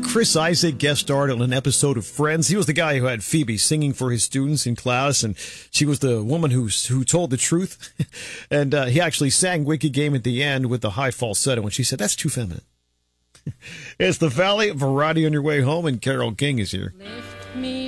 Chris Isaak guest starred on an episode of Friends. He was the guy who had Phoebe singing for his students in class, and she was the woman who told the truth. And he actually sang Wicked Game at the end with the high falsetto, and she said, "That's too feminine." It's the Valley Variety on your way home, and Carole King is here. Lift me